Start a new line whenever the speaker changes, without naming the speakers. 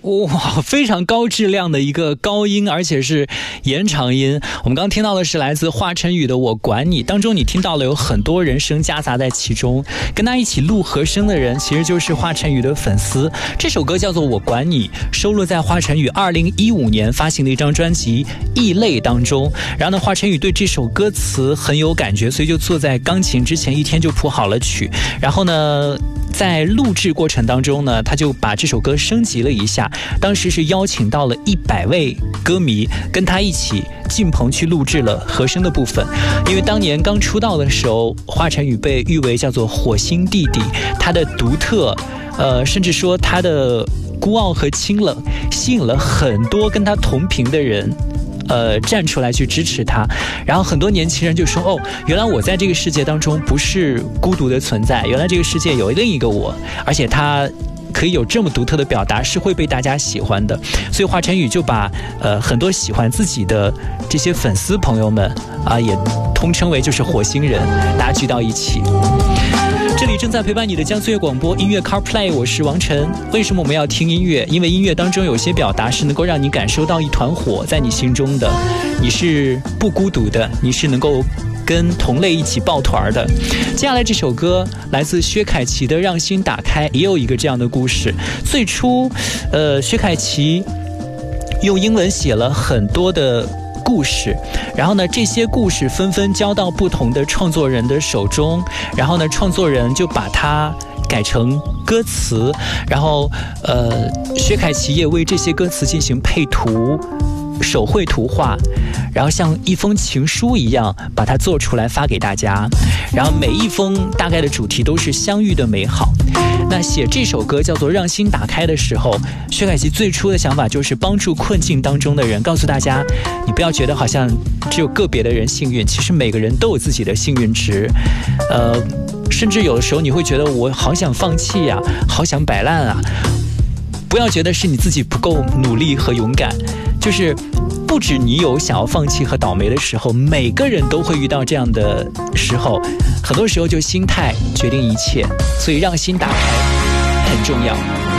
哇，非常高质量的一个高音，而且是延长音。我们刚听到的是来自华晨宇的《我管你》，当中你听到了有很多人声夹杂在其中，跟他一起录和声的人其实就是华晨宇的粉丝。这首歌叫做《我管你》，收录在华晨宇2015年发行的一张专辑《异类》当中。然后呢，华晨宇对这首歌词很有感觉，所以就坐在钢琴之前一天就谱好了曲。然后呢，在录制过程当中呢，他就把这首歌升级了一下，当时是邀请到了100位歌迷跟他一起进棚去录制了和声的部分。因为当年刚出道的时候，华晨宇被誉为叫做火星弟弟，他的独特甚至说他的孤傲和清冷吸引了很多跟他同频的人站出来去支持他。然后很多年轻人就说，哦，原来我在这个世界当中不是孤独的存在，原来这个世界有另一个我，而且他可以有这么独特的表达，是会被大家喜欢的。所以华晨宇就把很多喜欢自己的这些粉丝朋友们也通称为就是火星人，大家聚到一起。这里正在陪伴你的江岁月广播音乐 CarPlay， 我是王晨。为什么我们要听音乐？因为音乐当中有些表达是能够让你感受到一团火在你心中的，你是不孤独的，你是能够跟同类一起抱团的。接下来这首歌来自薛凯琪的《让心打开》，也有一个这样的故事。最初薛凯琪用英文写了很多的故事，然后呢，这些故事纷纷交到不同的创作人的手中，然后呢，创作人就把它改成歌词，然后薛凯琪也为这些歌词进行配图、手绘图画，然后像一封情书一样把它做出来发给大家，然后每一封大概的主题都是相遇的美好。那写这首歌叫做《让心打开》的时候，薛凯琪最初的想法就是帮助困境当中的人，告诉大家，你不要觉得好像只有个别的人幸运，其实每个人都有自己的幸运值。甚至有的时候你会觉得我好想放弃啊，好想摆烂啊，不要觉得是你自己不够努力和勇敢，就是不止你有想要放弃和倒霉的时候，每个人都会遇到这样的时候，很多时候就心态决定一切，所以让心打开很重要。